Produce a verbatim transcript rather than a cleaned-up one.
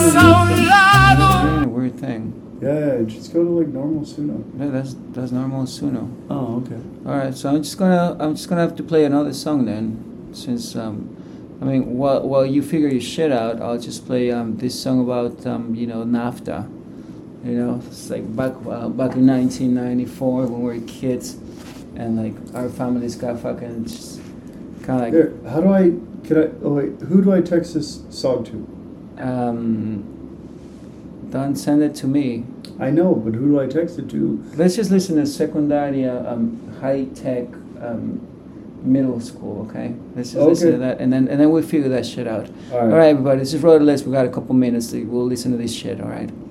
más a un lado. Weird thing. Yeah, just go to like normal Suno. No, that's that's normal Suno. Oh, okay. All right, so I'm just gonna I'm just gonna have to play another song then, since um, I mean while while you figure your shit out, I'll just play um this song about um you know NAFTA. You know, it's like back uh, back in nineteen ninety-four when we were kids, and like our families got fucking just kind of like. Here, how do I? Can I? Oh wait, who do I text this song to? Um, don't send it to me. I know, but who do I text it to? Let's just listen to Secundaria um, High Tech um, Middle School, okay? Let's just Okay. listen to that, and then and then we'll figure that shit out. All right. All right, everybody. This is Rudderless. We got a couple minutes. We'll listen to this shit. All right.